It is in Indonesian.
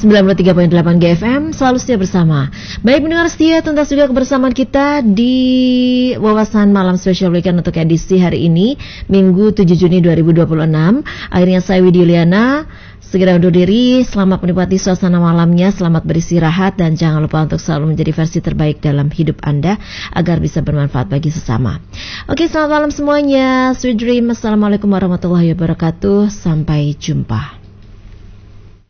93.8 GFM, selalu setia bersama. Baik pendengar setia, tuntas juga kebersamaan kita di wawasan malam spesial weekend untuk edisi hari ini, Minggu 7 Juni 2026. Akhirnya saya Widi Yuliana segera undur diri. Selamat menikmati suasana malamnya, selamat beristirahat, dan jangan lupa untuk selalu menjadi versi terbaik dalam hidup Anda agar bisa bermanfaat bagi sesama. Oke, selamat malam semuanya. Sweet dream. Assalamualaikum warahmatullahi wabarakatuh. Sampai jumpa.